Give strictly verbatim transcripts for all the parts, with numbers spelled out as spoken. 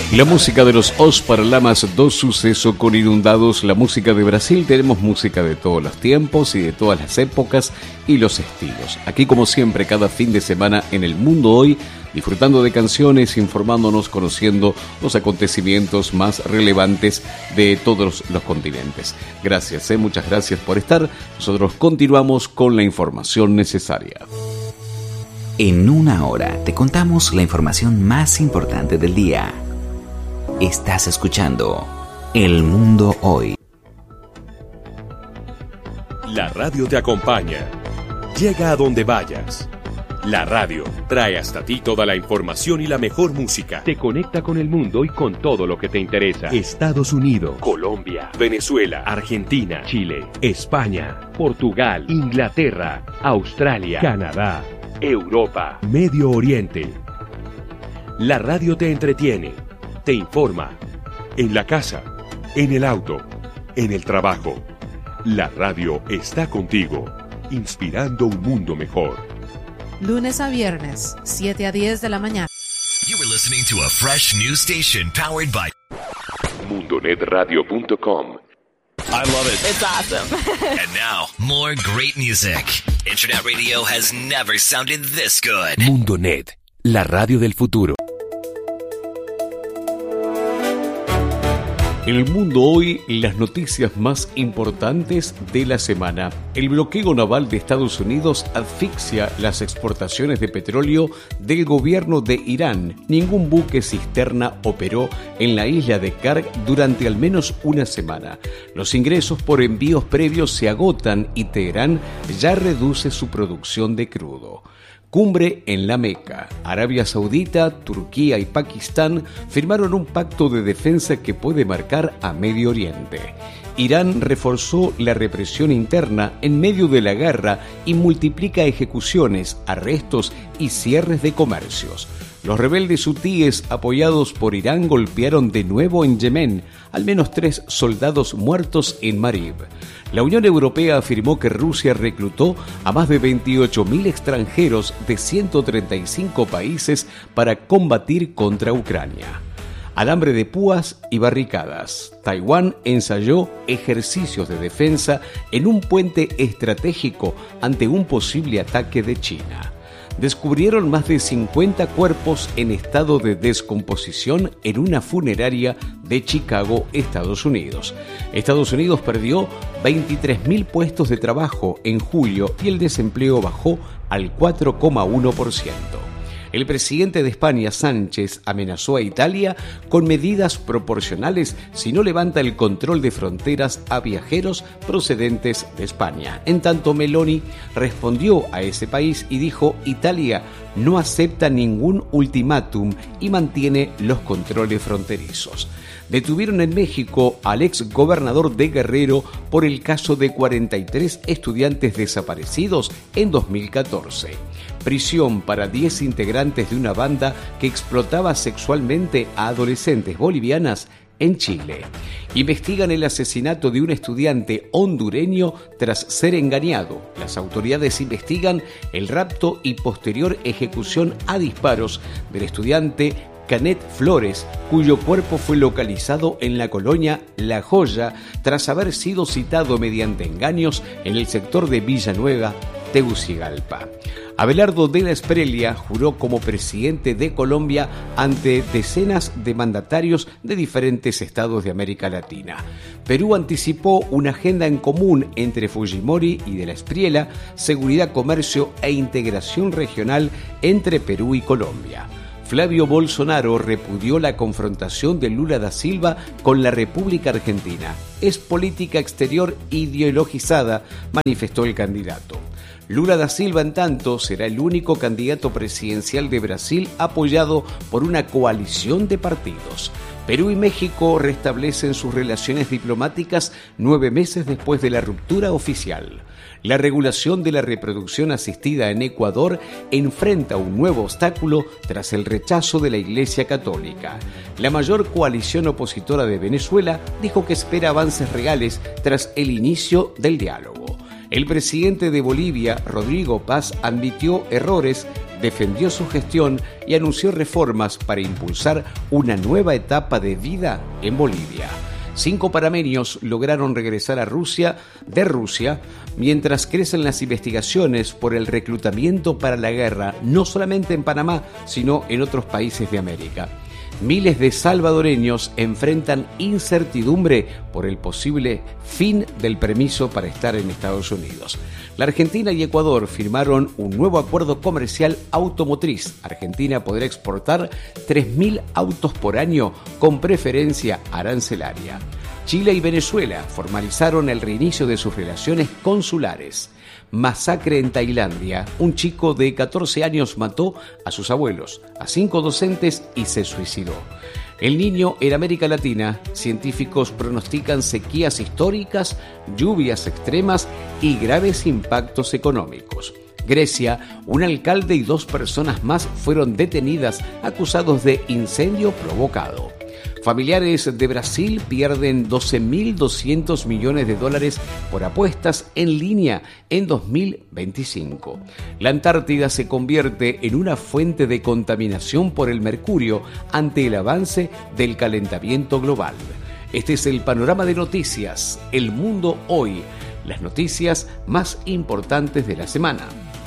La música de los Os Paralamas do Sucesso con Inundados, la música de Brasil. Tenemos música de todos los tiempos y de todas las épocas y los estilos. Aquí, como siempre, cada fin de semana en El Mundo Hoy, disfrutando de canciones, informándonos, conociendo los acontecimientos más relevantes de todos los continentes. Gracias, ¿eh? Muchas gracias por estar. Nosotros continuamos con la información necesaria. En una hora te contamos la información más importante del día. Estás escuchando El Mundo Hoy. La radio te acompaña. Llega a donde vayas. La radio trae hasta ti toda la información y la mejor música. Te conecta con el mundo y con todo lo que te interesa. Estados Unidos, Colombia, Venezuela, Argentina, Chile, España, Portugal, Inglaterra, Australia, Canadá, Europa, Medio Oriente. La radio te entretiene, te informa. En la casa, en el auto, en el trabajo. La radio está contigo, inspirando un mundo mejor. Lunes a viernes, siete a diez de la mañana. You were listening to a fresh news station powered by mundo net radio punto com. I love it. It's awesome. And now, more great music. Internet radio has never sounded this good. MundoNet, la radio del futuro. En El Mundo Hoy, las noticias más importantes de la semana. El bloqueo naval de Estados Unidos asfixia las exportaciones de petróleo del gobierno de Irán. Ningún buque cisterna operó en la isla de Karg durante al menos una semana. Los ingresos por envíos previos se agotan y Teherán ya reduce su producción de crudo. Cumbre en la Meca. Arabia Saudita, Turquía y Pakistán firmaron un pacto de defensa que puede marcar a Medio Oriente. Irán reforzó la represión interna en medio de la guerra y multiplica ejecuciones, arrestos y cierres de comercios. Los rebeldes hutíes apoyados por Irán golpearon de nuevo en Yemen, al menos tres soldados muertos en Marib. La Unión Europea afirmó que Rusia reclutó a más de veintiocho mil extranjeros de ciento treinta y cinco países para combatir contra Ucrania. Alambre de púas y barricadas. Taiwán ensayó ejercicios de defensa en un puente estratégico ante un posible ataque de China. Descubrieron más de cincuenta cuerpos en estado de descomposición en una funeraria de Chicago, Estados Unidos. Estados Unidos perdió veintitrés mil puestos de trabajo en julio y el desempleo bajó al cuatro coma uno por ciento. El presidente de España, Sánchez, amenazó a Italia con medidas proporcionales si no levanta el control de fronteras a viajeros procedentes de España. En tanto, Meloni respondió a ese país y dijo: Italia no acepta ningún ultimátum y mantiene los controles fronterizos. Detuvieron en México al ex gobernador de Guerrero por el caso de cuarenta y tres estudiantes desaparecidos en dos mil catorce. Prisión para diez integrantes de una banda que explotaba sexualmente a adolescentes bolivianas en Chile. Investigan el asesinato de un estudiante hondureño tras ser engañado. Las autoridades investigan el rapto y posterior ejecución a disparos del estudiante Canet Flores, cuyo cuerpo fue localizado en la colonia La Joya tras haber sido citado mediante engaños en el sector de Villanueva, Tegucigalpa. Abelardo de la Espriella juró como presidente de Colombia ante decenas de mandatarios de diferentes estados de América Latina. Perú anticipó una agenda en común entre Fujimori y de la Espriella, seguridad, comercio e integración regional entre Perú y Colombia. Flavio Bolsonaro repudió la confrontación de Lula da Silva con la República Argentina. Es política exterior ideologizada, manifestó el candidato. Lula da Silva, en tanto, será el único candidato presidencial de Brasil apoyado por una coalición de partidos. Perú y México restablecen sus relaciones diplomáticas nueve meses después de la ruptura oficial. La regulación de la reproducción asistida en Ecuador enfrenta un nuevo obstáculo tras el rechazo de la Iglesia Católica. La mayor coalición opositora de Venezuela dijo que espera avances reales tras el inicio del diálogo. El presidente de Bolivia, Rodrigo Paz, admitió errores defendió su gestión y anunció reformas para impulsar una nueva etapa de vida en Bolivia. Cinco panameños lograron regresar a Rusia, de Rusia, mientras crecen las investigaciones por el reclutamiento para la guerra, no solamente en Panamá, sino en otros países de América. Miles de salvadoreños enfrentan incertidumbre por el posible fin del permiso para estar en Estados Unidos. La Argentina y Ecuador firmaron un nuevo acuerdo comercial automotriz. Argentina podrá exportar tres mil autos por año con preferencia arancelaria. Chile y Venezuela formalizaron el reinicio de sus relaciones consulares. Masacre en Tailandia. Un chico de catorce años mató a sus abuelos, a cinco docentes y se suicidó. El niño en América Latina. Científicos pronostican sequías históricas, lluvias extremas y graves impactos económicos. Grecia, un alcalde y dos personas más fueron detenidas acusados de incendio provocado. Familiares de Brasil pierden doce mil doscientos millones de dólares por apuestas en línea en dos mil veinticinco. La Antártida se convierte en una fuente de contaminación por el mercurio ante el avance del calentamiento global. Este es el panorama de noticias, El Mundo Hoy, las noticias más importantes de la semana.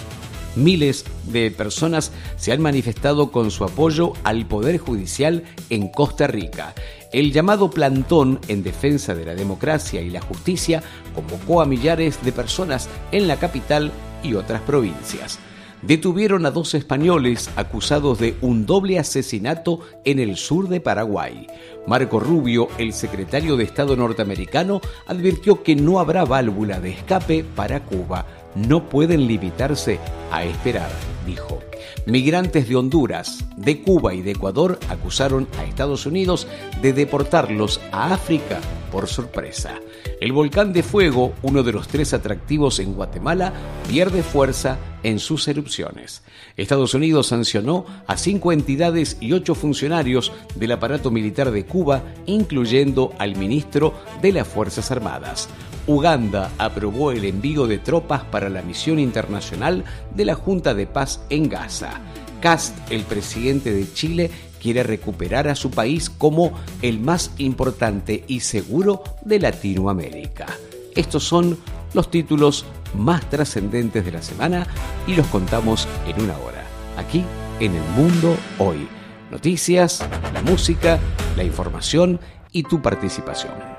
Miles de personas se han manifestado con su apoyo al Poder Judicial en Costa Rica. El llamado plantón en defensa de la democracia y la justicia convocó a millares de personas en la capital y otras provincias. Detuvieron a dos españoles acusados de un doble asesinato en el sur de Paraguay. Marco Rubio, el secretario de Estado norteamericano, advirtió que no habrá válvula de escape para Cuba. No pueden limitarse a esperar, dijo. Migrantes de Honduras, de Cuba y de Ecuador acusaron a Estados Unidos de deportarlos a África por sorpresa. El volcán de fuego, uno de los tres atractivos en Guatemala, pierde fuerza en sus erupciones. Estados Unidos sancionó a cinco entidades y ocho funcionarios del aparato militar de Cuba, incluyendo al ministro de las Fuerzas Armadas. Uganda aprobó el envío de tropas para la misión internacional de la Junta de Paz en Gaza. Kast, el presidente de Chile, quiere recuperar a su país como el más importante y seguro de Latinoamérica. Estos son los títulos más trascendentes de la semana y los contamos en una hora, aquí en El Mundo Hoy. Noticias, la música, la información y tu participación.